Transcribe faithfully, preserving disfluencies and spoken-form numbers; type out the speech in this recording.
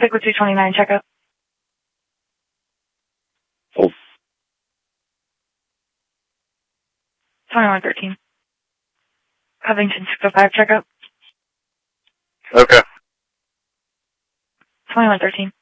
Pickwood two twenty-nine, checkup. Hold. twenty-one thirteen. Covington six oh five, checkup. Okay. twenty-one thirteen.